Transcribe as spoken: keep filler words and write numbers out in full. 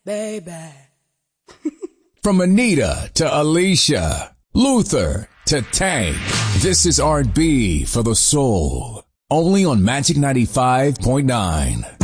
baby. From Anita to Alicia, Luther to Tank, this is R and B for the soul. Only on Magic ninety-five point nine.